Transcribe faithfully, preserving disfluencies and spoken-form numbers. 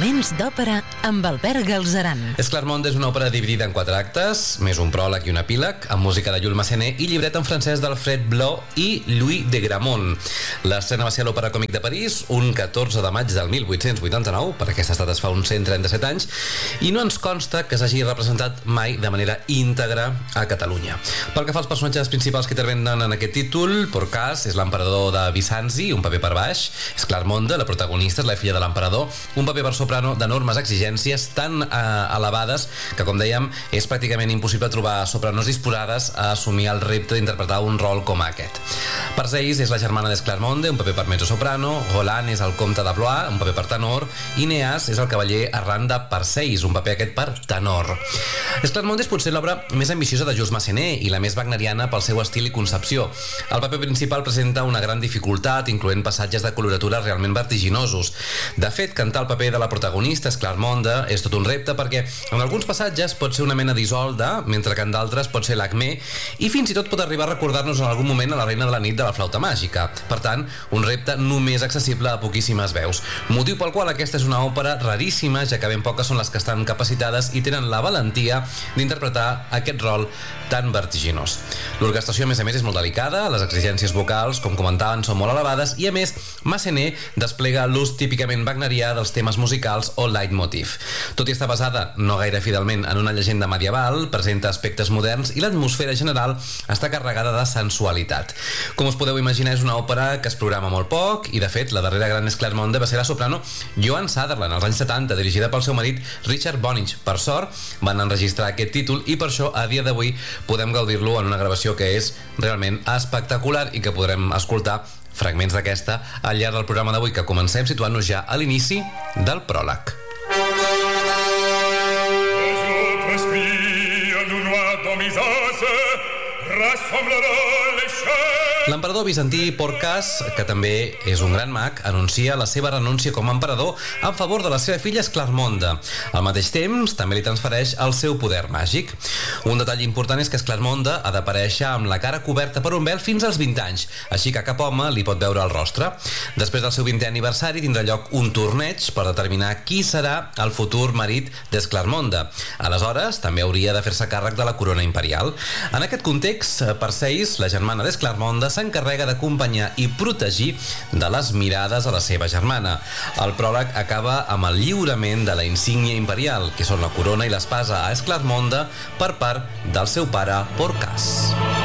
Moments d'òpera amb Albert Galzeran. Esclarmonde és una òpera dividida en quatre actes, més un pròleg i un epíleg, amb música de Jules Massenet i llibret en francès d'Alfred Blot i Louis de Gramont. L'estrena va ser a l'Òpera Còmic de París un catorze de maig del mil vuit-cents vuitanta-nou, per aquest estat es fa uns cent trenta-set anys, i no ens consta que s'hagi representat mai de manera íntegra a Catalunya. Pel que fa als personatges principals que intervenen en aquest títol, Porcas és l'emperador de Bizanci, un paper per baix. Esclarmonde, la protagonista, és la filla de l'emperador, un paper per soprano d'enormes exigències tan eh, elevades que, com dèiem, és pràcticament impossible trobar sopranos disposades a assumir el repte d'interpretar un rol com aquest. Perseis és la germana d'Esclarmonde, un paper per mezzo-soprano. Roland és el comte de Blois, un paper per tenor, i Neas és el cavaller errant de Perseis, un paper aquest per tenor. Esclarmonde és potser l'obra més ambiciosa de Jules Massenet i la més wagneriana pel seu estil i concepció. El paper principal presenta una gran dificultat, incloent passatges de coloratura realment vertiginosos. De fet, cantar el paper de la protagonista, Esclarmonde, és tot un repte perquè en alguns passatges pot ser una mena d'Isolda, mentre que en d'altres pot ser l'Acmé, i fins i tot pot arribar a recordar-nos en algun moment a la reina de la nit de la flauta màgica. Per tant, un repte només accessible a poquíssimes veus. Motiu pel qual aquesta és una òpera raríssima, ja que ben poques són les que estan capacitades i tenen la valentia d'interpretar aquest rol tan vertiginós. L'orquestració, a més a més, és molt delicada, les exigències vocals, com comentaven, són molt elevades, i a més, Massenet desplega l'ús típicament wagnerià dels temes musicals o leitmotiv. Tot i estar basada, no gaire fidelment, en una llegenda medieval, presenta aspectes moderns i l'atmosfera general està carregada de sensualitat. Com us podeu imaginar, és una òpera que es programa molt poc i, de fet, la darrera gran Esclarmonde va ser la soprano Joan Sutherland, als anys setanta, dirigida pel seu marit Richard Bonynge. Per sort, van enregistrar aquest títol i per això, a dia d'avui, podem gaudir-lo en una gravació que és realment espectacular i que podrem escoltar fragments d'aquesta al llarg del programa d'avui, que comencem situant-nos ja a l'inici del pròleg. L'emperador bizantí Porcas, que també és un gran mag, anuncia la seva renúncia com a emperador en favor de la seva filla Esclarmonde. Al mateix temps, també li transfereix el seu poder màgic. Un detall important és que Esclarmonde ha d'aparèixer amb la cara coberta per un vel fins als vint anys, així que cap home li pot veure el rostre. Després del seu vintè aniversari tindrà lloc un torneig per determinar qui serà el futur marit d'Esclarmonde. Aleshores, també hauria de fer-se càrrec de la corona imperial. En aquest context, Perseis, la germana d'Esclarmonde, s'encarrega d'acompanyar i protegir de les mirades a la seva germana. El pròleg acaba amb el lliurament de la insígnia imperial, que són la corona i l'espasa a Esclarmonde per part del seu pare Porcas.